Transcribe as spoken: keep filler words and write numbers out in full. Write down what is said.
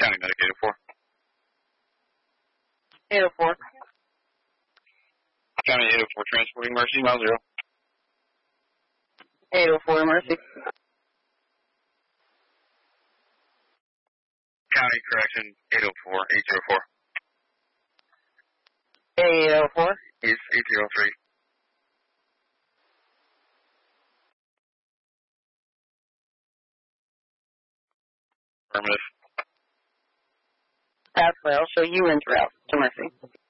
County Medic eight oh four. eight oh four. County eight oh four, transporting Mercy, mile zero. eight oh four, Mercy. County correction, eight oh four, eight zero four. eight oh four. East, eight zero three. Affirmative. Pathway, I'll show you in route to Mercy.